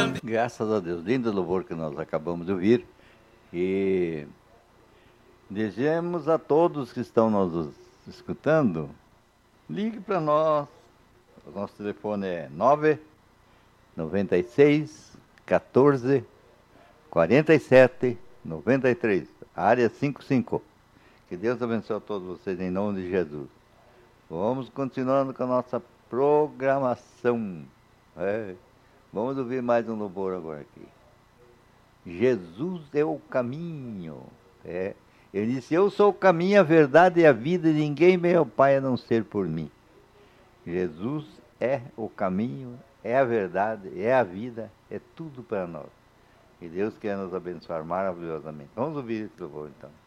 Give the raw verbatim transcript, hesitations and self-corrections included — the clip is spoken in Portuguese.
Graças a Deus, lindo louvor que nós acabamos de ouvir. E desejamos a todos que estão nos escutando, ligue para nós. O nosso telefone é nove noventa e seis, quatorze, quarenta e sete, noventa e três, área cinquenta e cinco. Que Deus abençoe a todos vocês em nome de Jesus. Vamos continuando com a nossa programação. É. Vamos ouvir mais um louvor agora aqui. Jesus é o caminho. É. Ele disse, eu sou o caminho, a verdade e a vida, e ninguém vem ao Pai a não ser por mim. Jesus é o caminho, é a verdade, é a vida, é tudo para nós. E Deus quer nos abençoar maravilhosamente. Vamos ouvir esse louvor então.